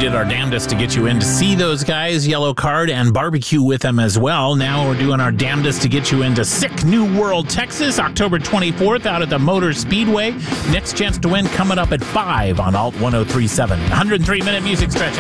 did our damnedest to get you in to see those guys, Yellow Card, and barbecue with them as well. Now we're doing our damnedest to get you into Sick New World, Texas, October 24th out at the Motor Speedway. Next chance to win coming up at 5 on Alt 1037. 103-minute music stretch.